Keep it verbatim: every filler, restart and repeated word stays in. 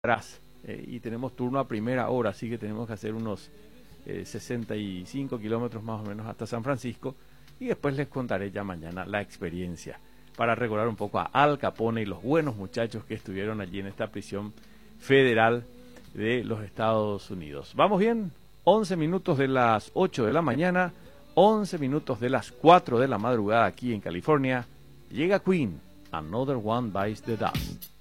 atrás eh, y tenemos turno a primera hora, así que tenemos que hacer unos eh, sesenta y cinco kilómetros más o menos hasta San Francisco, y después les contaré ya mañana la experiencia para recordar un poco a Al Capone y los buenos muchachos que estuvieron allí en esta prisión federal de los Estados Unidos. ¿Vamos bien? once minutos de las ocho de la mañana, once minutos de las cuatro de la madrugada aquí en California. Llega Queen, Another One Bites the Dust.